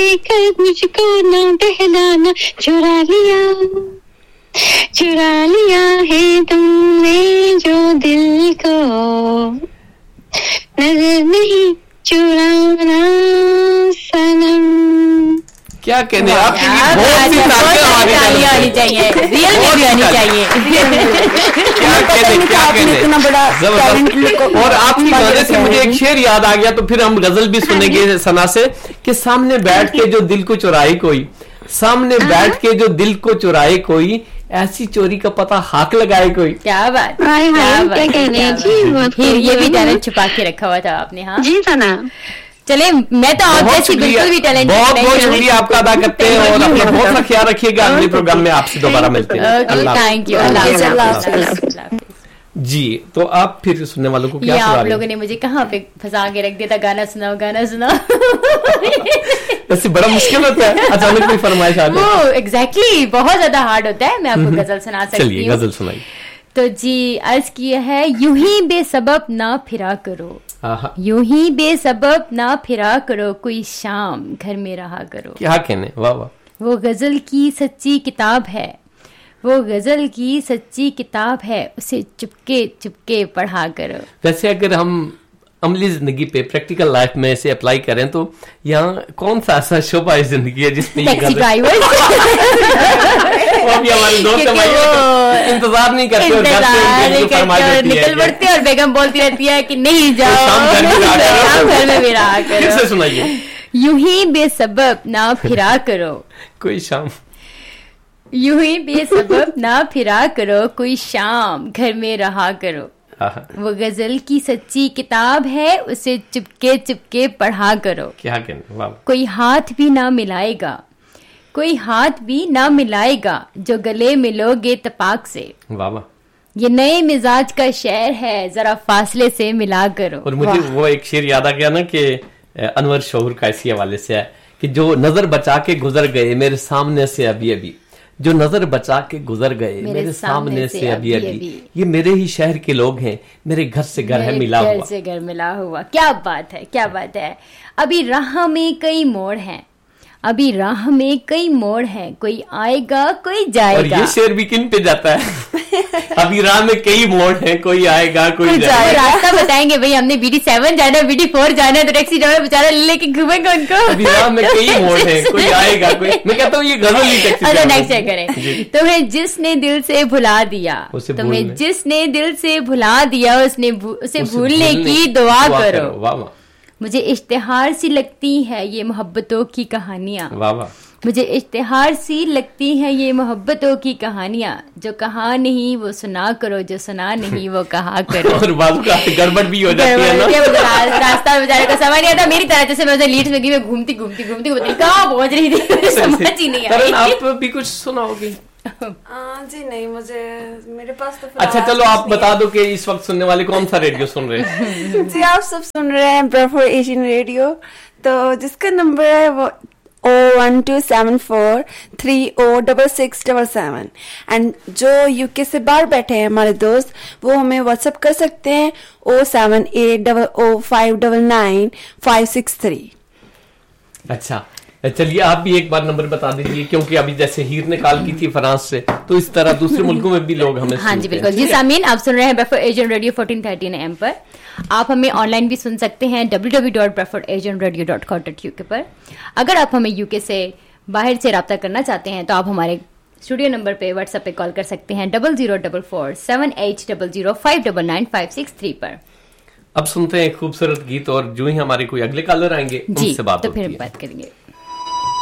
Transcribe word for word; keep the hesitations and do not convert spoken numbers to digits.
देकर मुझको ना बहलाना, चुरा लिया चुरा लिया है तुमने जो दिल को, नजर नहीं चुराना सनम। क्या कहने आपकी बहुत सी तालियां आनी चाहिए, रियल में भी आनी चाहिए। क्या कहने क्या कहने इतना बड़ा जबरदस्त। और आपकी गाने से मुझे एक शेर याद आ गया, तो फिर हम गजल भी सुनेंगे सना से कि सामने बैठ के जो दिल को चुराए कोई, सामने बैठ के जो दिल को चुराए कोई, ऐसी चोरी का पता हाथ लगाए कोई। क्या बात, क्या कहने जी, फिर ये भी टैलेंट छुपा के रखा हुआ था आपने। हाँ जी सना, चले मैं तो आप जैसी बिल्कुल भी टैलेंट बहुत बहुत शुक्रिया आपका अदा करते हैं, और अपना बहुत सा ख्याल रखिएगा। अगले प्रोग्राम में आपसे दोबारा मिलते हैं। थैंक यू, अल्लाह। जी, तो आप फिर सुनने वालों को क्या ये सुना आप रहे लोगों ने मुझे कहाँ पे फंसा के रख दिया था, गाना सुनाओ गाना सुनाओ। वैसे बड़ा मुश्किल होता है, अचानक कोई फरमाइश आ जाए। वो एग्जैक्टली बहुत ज्यादा हार्ड होता है। मैं आपको गजल सुना सकती हूँ। चलिए गजल सुनाइए। तो जी अर्ज किया है, यूं ही बेसबब ना फिरा करो, यूं ही बेसबब ना फिरा करो, कोई शाम घर में रहा करो। क्या कहने, वाह वाह। वो गजल की सच्ची किताब है, वो गजल की सच्ची किताब है, उसे चुपके चुपके पढ़ा करो। वैसे अगर हम अमली जिंदगी पे प्रैक्टिकल लाइफ में इसे अप्लाई करें तो यहाँ कौन सा ऐसा शोभा है जिंदगी है जिसमें टैक्सी ड्राइवर वो भी हमारे दोस्त हमारे इंतजार नहीं करते और निकल पड़ते और बेगम बोलती रहती है कि नहीं जाओ, शाम घर में भी रहा करो। सुनाइए। यूं ही बेसबब ना फिरा करो, कोई शाम, यूं ही बेसबब ना फिरा करो, कोई शाम घर में रहा करो। वो गजल की सच्ची किताब है, उसे चुपके चुपके पढ़ा करो। क्या कहने, वाह। कोई हाथ भी ना मिलाएगा, कोई हाथ भी ना मिलाएगा, जो गले मिलोगे तपाक से। वाह वाह। ये नए मिजाज का शेर है, जरा फासले से मिला करो। और मुझे वो एक शेर याद आ गया ना कि अनवर शोहर का इसी हवाले से है कि जो नजर बचा के गुजर गए मेरे सामने से अभी अभी, जो नजर बचा के गुजर गए मेरे, मेरे सामने से, से अभी अभी, अभी ये मेरे ही शहर के लोग हैं, मेरे घर से घर है मिला हुआ, घर से घर मिला हुआ। क्या बात है, क्या बात है। अभी राह में कई मोड़ हैं, अभी राह में कई मोड़ हैं, कोई आएगा कोई जाएगा। और ये शेर भी किन पे जाता है अभी राह में कई मोड़ हैं, कोई आएगा कोई जाएगा। रास्ता बताएंगे भाई, हमने बीडी सेवन जाना है, बीडी फोर जाना है, तो टैक्सी ड्राइवर बेचारा लेके घूमेंगे उनको। अभी राह में कई मोड़ हैं, कोई आएगा कोई, मैं कहता हूँ ये गजल ही टैक्सी। अच्छा नेक्स्ट चेक करें। तुम्हें जिसने दिल से भुला दिया, तुम्हें जिसने दिल से भुला दिया, उसने उसे भूलने की दुआ करो। वाह वाह। मुझे इश्तिहार सी लगती है ये मोहब्बतों की कहानियाँ, वाह वाह। मुझे इश्तिहार सी लगती है ये मोहब्बतों की कहानियाँ, जो कहा नहीं वो सुना करो, जो सुना नहीं वो कहा करो। और बाजू का गड़बड़ भी हो जाती है ना। रास्ता बेचारे को समझ नहीं आता, मेरी तरह जैसे मैं लीड्स में मैं घूमती घूमती घूमती घूमती कहाँ पहुंच रही थी, समझ ही नहीं आई। आप भी कुछ सुनाओगे? जी नहीं, मुझे मेरे पास तो। अच्छा चलो आप बता दो कि इस वक्त सुनने वाले कौन सा रेडियो सुन रहे हैं। जी आप सब सुन रहे हैं ब्रेडफोर्ड एशियन रेडियो, तो जिसका नंबर है वो ओ one two seven four three O double six double seven. And जो यूके से बाहर बैठे हैं हमारे दोस्त, वो हमें व्हाट्सएप कर सकते हैं O seven eight double O five double nine five six three. अच्छा चलिए आप भी एक बार नंबर बता दीजिए, क्योंकि अभी जैसे हीर ने कॉल की थी फ्रांस से, तो इस तरह दूसरे मुल्कों में भी लोग हमें हाँ जी बिल्कुल जी सामीन, आप सुन रहे हैं Bradford Asian radio fourteen thirteen M पर। आप हमें ऑनलाइन भी सुन सकते हैं W W W dot Bradford Asian radio dot com dot UK पर। अगर आप हमें यूके से बाहर से रब्ता करना चाहते हैं तो आप हमारे स्टूडियो नंबर पे व्हाट्सएप पे कॉल कर सकते हैं double zero double four seven eight double zero five double nine five six three पर। अब सुनते हैं खूबसूरत गीत, और जो ही हमारे कोई अगले कॉलर आएंगे उनसे बात तो फिर होती है। बात करेंगे।